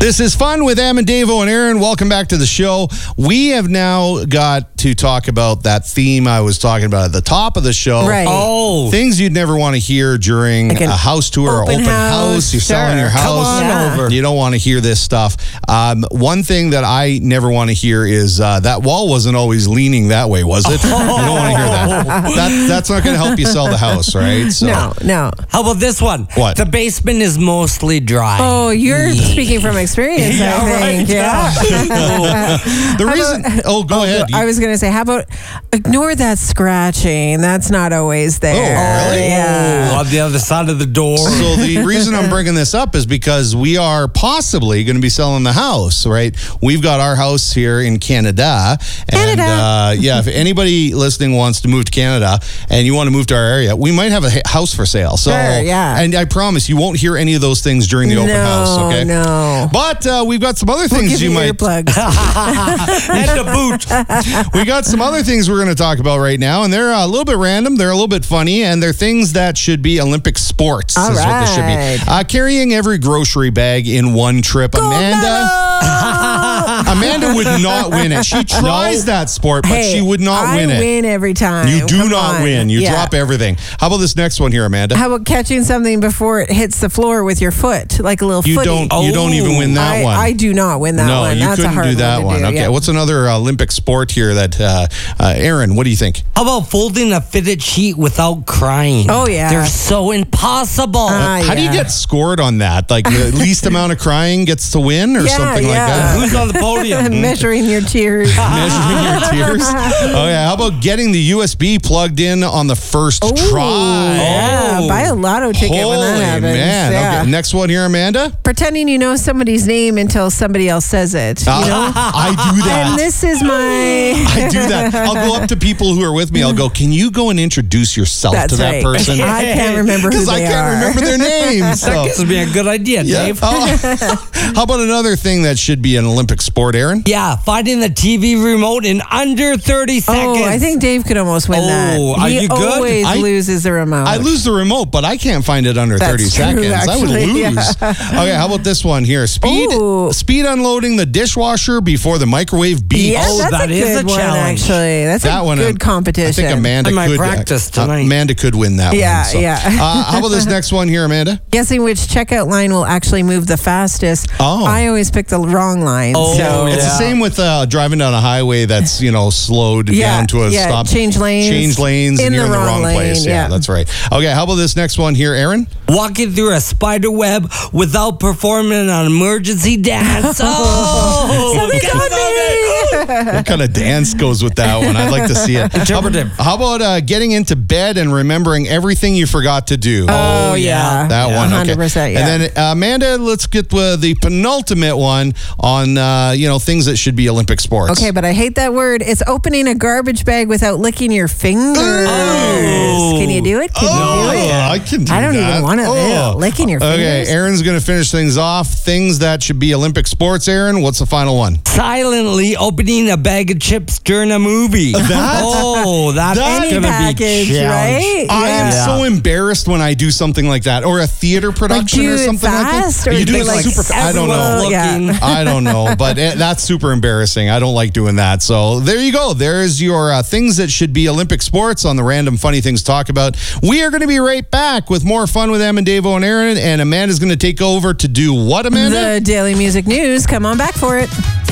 This is Fun with Em and Davo and Aaron. Welcome back to the show. We have now got to talk about that theme I was talking about at the top of the show. Right. Oh. Things you'd never want to hear during Like a house tour or open house. You're selling your house. Come on over. You don't want to hear this stuff. One thing that I never want to hear is that wall wasn't always leaning that way, was it? You don't want to hear that. That's not going to help you sell the house, right? So, No. How about this one? What? The basement is mostly dry. Oh, you're speaking from experience, Yeah, I think. right. Yeah. The reason... go ahead. I was going to say, how about ignore that scratching? That's not always there. Oh, really? Yeah. Oh, on the other side of the door. So the reason I'm bringing this up is because we are possibly going to be selling the house, right? We've got our house here in Canada. And if anybody listening wants to move to Canada and you want to move to our area, we might have a house for sale. So, Sure, yeah. And I promise you won't hear any of those things during the open house, okay? No. But we've got some other things Give you me might... earplugs. And a boot. We got some other things we're going to talk about right now, and they're a little bit random, they're a little bit funny, and they're things that should be Olympic sports. All is what they should be. Carrying every grocery bag in one trip. Amanda would not win it. She tries that sport, but she would not win it. I win every time. You do Come not on. win. You Yeah. drop everything. How about this next one here, Amanda? How about catching something before it hits the floor with your foot, like a little You footy? don't even win that one. I do not win that no, one. you That's couldn't a hard do that one. one. To do, Okay, yeah. what's another Olympic sport here that, Aaron, what do you think? How about folding a fitted sheet without crying? Oh, yeah. They're so impossible. How do you get scored on that? Like the least amount of crying gets to win or something like that? Who's on the podium? Measuring your tears. Measuring your tears. Oh, yeah. How about getting the USB plugged in on the first try? Yeah, buy a lotto ticket when that Holy happens. man. Yeah. Okay, next one here, Amanda. Pretending you know somebody's name until somebody else says it. You know? I do that. And this is my... I do that. I'll go up to people who are with me. I'll go, can you go and introduce yourself That's to that right. person? I can't remember who Because they I can't are. remember their names. That So. gives me a good idea, Yeah. Dave. How about another thing that should be an Olympic sport, Aaron? Yeah, finding the TV remote in under 30 seconds. Oh, I think Dave could almost win that. Oh, are He you good? always loses the remote. I lose the remote, but I can't find it under That's 30 true, seconds. I would actually, lose. Okay, how about this one here? Speed unloading the dishwasher before the microwave beeps. Yes, that's that a is good a one, challenge. actually. That's That a one, good competition. I think Amanda I might could practice tonight. Amanda could win that Yeah, one. So. yeah. How about this next one here, Amanda? Guessing which checkout line will actually move the fastest. Oh. I always pick the wrong line. Oh, so It's the Yeah. same with driving down a highway that's, slowed down to a stop. Change lanes. Change lanes In and you're the in the wrong wrong place. lane, Yeah, yeah. that's right. Okay, how about this next one here, Aaron? Walking through a spider web without performing an emergency dance. Oh, Somebody get got on it. What kind of dance goes with that one? I'd like to see it. Interpretive. How about getting into bed and remembering everything you forgot to do? Oh, yeah. That one, okay. 100%, yeah. And then, Amanda, let's get the penultimate one on, things that should be Olympic sports. Okay, but I hate that word. It's opening a garbage bag without licking your fingers. Oh. Can you do it? Can you do it? I can do I don't that. even want to licking your fingers. Okay, Aaron's going to finish things off. Things that should be Olympic sports, Aaron. What's the final one? Silently opening a bag of chips during a movie. That's Any going to package, be right? I am Yeah. so embarrassed when I do something like that, or a theater production do or it something fast, like or that. You do do it it like super fast. I don't know. Everyone's looking. Yeah. I don't know, but that's super embarrassing. I don't like doing that. So there you go. There's your things that should be Olympic sports on the Random Funny Things Talk About. We are going to be right back with more fun with Em and Davo and Aaron, and Amanda's going to take over to do what, Amanda? The Daily Music News. Come on back for it.